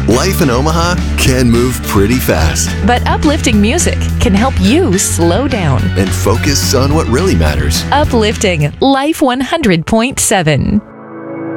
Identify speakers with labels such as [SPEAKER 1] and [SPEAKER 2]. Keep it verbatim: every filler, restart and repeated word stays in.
[SPEAKER 1] Life in Omaha can move pretty fast.
[SPEAKER 2] But uplifting music can help you slow down
[SPEAKER 1] And focus on what really matters.
[SPEAKER 2] Uplifting Life one hundred point seven.